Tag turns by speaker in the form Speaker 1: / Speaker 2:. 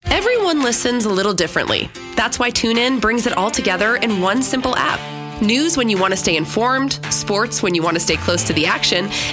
Speaker 1: Everyone listens a little differently. That's why TuneIn brings it all together in one simple app. News when you want to stay informed, sports when you want to stay close to the action,